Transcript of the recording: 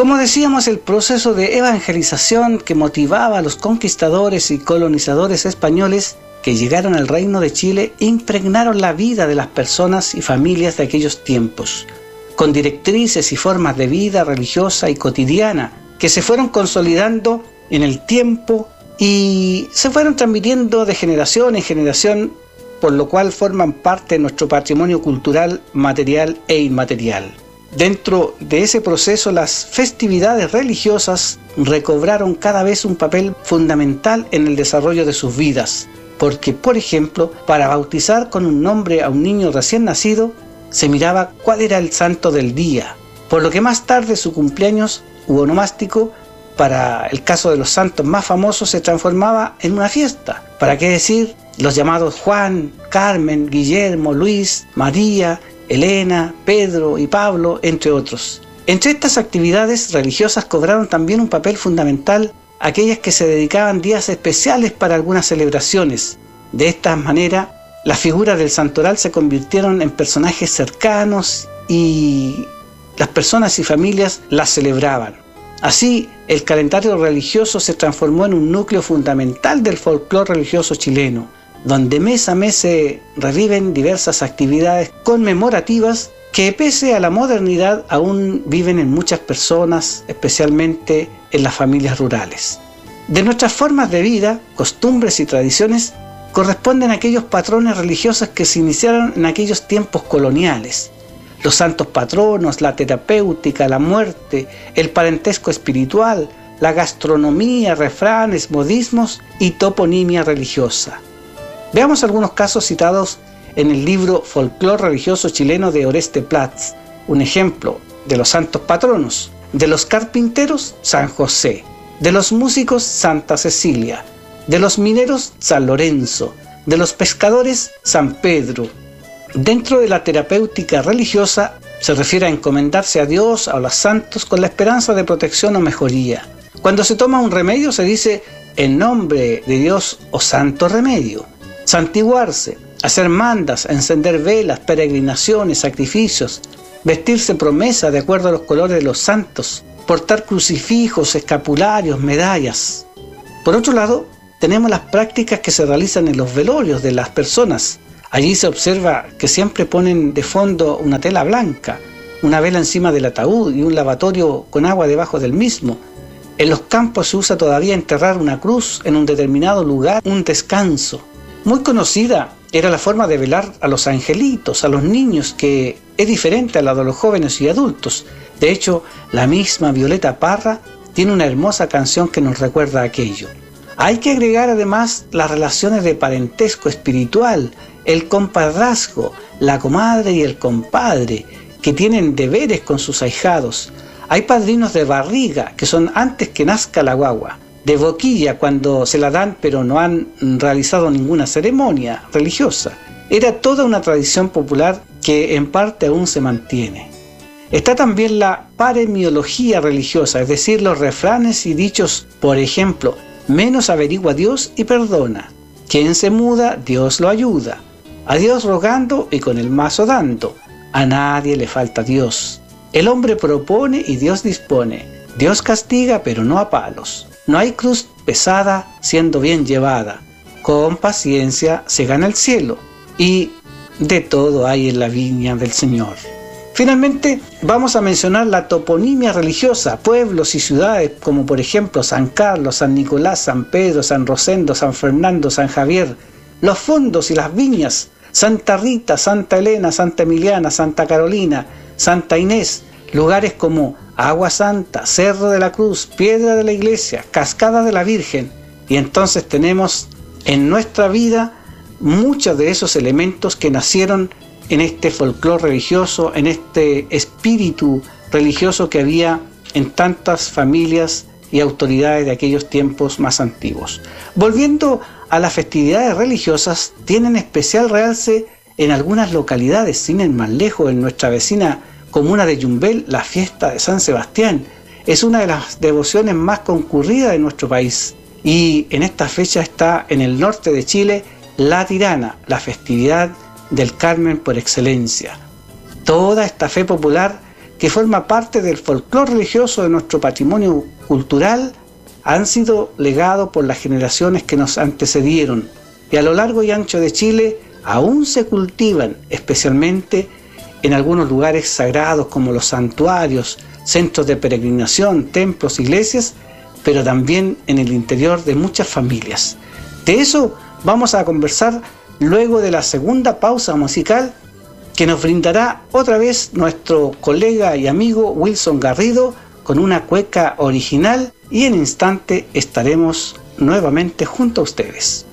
Como decíamos, el proceso de evangelización que motivaba a los conquistadores y colonizadores españoles que llegaron al Reino de Chile impregnaron la vida de las personas y familias de aquellos tiempos, con directrices y formas de vida religiosa y cotidiana que se fueron consolidando en el tiempo y se fueron transmitiendo de generación en generación, por lo cual forman parte de nuestro patrimonio cultural, material e inmaterial. Dentro de ese proceso, las festividades religiosas recobraron cada vez un papel fundamental en el desarrollo de sus vidas, porque, por ejemplo, para bautizar con un nombre a un niño recién nacido, se miraba cuál era el santo del día, por lo que más tarde su cumpleaños u onomástico, para el caso de los santos más famosos, se transformaba en una fiesta. ¿Para qué decir los llamados Juan, Carmen, Guillermo, Luis, María, Elena, Pedro y Pablo, entre otros? Entre estas actividades religiosas cobraron también un papel fundamental aquellas que se dedicaban días especiales para algunas celebraciones. De esta manera, las figuras del santoral se convirtieron en personajes cercanos y las personas y familias las celebraban. Así, el calendario religioso se transformó en un núcleo fundamental del folclore religioso chileno, donde mes a mes se reviven diversas actividades conmemorativas que, pese a la modernidad, aún viven en muchas personas, especialmente en las familias rurales. De nuestras formas de vida, costumbres y tradiciones corresponden a aquellos patrones religiosos que se iniciaron en aquellos tiempos coloniales. Los santos patronos, la terapéutica, la muerte, el parentesco espiritual, la gastronomía, refranes, modismos y toponimia religiosa. Veamos algunos casos citados en el libro Folclore Religioso Chileno de Oreste Platz. Un ejemplo de los santos patronos: de los carpinteros, San José; de los músicos, Santa Cecilia; de los mineros, San Lorenzo; de los pescadores, San Pedro. Dentro de la terapéutica religiosa se refiere a encomendarse a Dios, a los santos, con la esperanza de protección o mejoría. Cuando se toma un remedio se dice en nombre de Dios o santo remedio. Santiguarse, hacer mandas, encender velas, peregrinaciones, sacrificios, vestirse promesa de acuerdo a los colores de los santos, portar crucifijos, escapularios, medallas. Por otro lado, tenemos las prácticas que se realizan en los velorios de las personas. Allí se observa que siempre ponen de fondo una tela blanca, una vela encima del ataúd y un lavatorio con agua debajo del mismo. En los campos se usa todavía enterrar una cruz en un determinado lugar, un descanso. Muy conocida era la forma de velar a los angelitos, a los niños, que es diferente a la de los jóvenes y adultos. De hecho, la misma Violeta Parra tiene una hermosa canción que nos recuerda aquello. Hay que agregar además las relaciones de parentesco espiritual, el compadrazgo, la comadre y el compadre, que tienen deberes con sus ahijados. Hay padrinos de barriga, que son antes que nazca la guagua; de boquilla, cuando se la dan pero no han realizado ninguna ceremonia religiosa. Era toda una tradición popular que en parte aún se mantiene. Está también la paremiología religiosa, es decir, los refranes y dichos, por ejemplo: menos averigua Dios y perdona; quien se muda, Dios lo ayuda; a Dios rogando y con el mazo dando; a nadie le falta Dios; el hombre propone y Dios dispone; Dios castiga pero no a palos; no hay cruz pesada siendo bien llevada; con paciencia se gana el cielo; y de todo hay en la viña del Señor. Finalmente, vamos a mencionar la toponimia religiosa, pueblos y ciudades como por ejemplo San Carlos, San Nicolás, San Pedro, San Rosendo, San Fernando, San Javier; los fondos y las viñas, Santa Rita, Santa Elena, Santa Emiliana, Santa Carolina, Santa Inés; lugares como Agua Santa, Cerro de la Cruz, Piedra de la Iglesia, Cascada de la Virgen. Y entonces tenemos en nuestra vida muchos de esos elementos que nacieron en este folclore religioso, en este espíritu religioso que había en tantas familias y autoridades de aquellos tiempos más antiguos. Volviendo a las festividades religiosas, tienen especial realce en algunas localidades, sin ir más lejos, en nuestra vecina comuna de Yumbel, la fiesta de San Sebastián. Es una de las devociones más concurridas de nuestro país. Y en esta fecha está en el norte de Chile la Tirana, la festividad del Carmen por excelencia. Toda esta fe popular que forma parte del folclore religioso de nuestro patrimonio cultural, han sido legados por las generaciones que nos antecedieron y a lo largo y ancho de Chile aún se cultivan, especialmente en algunos lugares sagrados como los santuarios, centros de peregrinación, templos, iglesias, pero también en el interior de muchas familias. De eso vamos a conversar luego de la segunda pausa musical que nos brindará otra vez nuestro colega y amigo Wilson Garrido con una cueca original, y en instante estaremos nuevamente junto a ustedes.